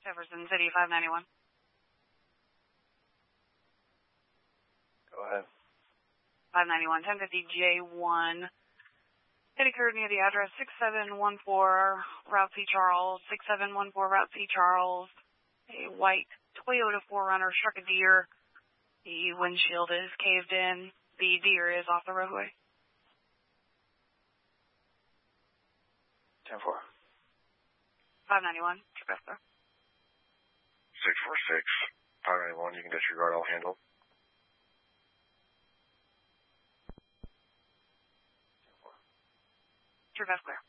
Jefferson City, 591. Go ahead. 591, 1050 J1. It occurred near the address 6714 Route C. Charles, 6714 Route C. Charles. A white Toyota 4Runner struck a deer. The windshield is caved in. The deer is off the roadway. 10-4. 591, Trevester. 646, 591, you can disregard all handle. 10-4. Trevester.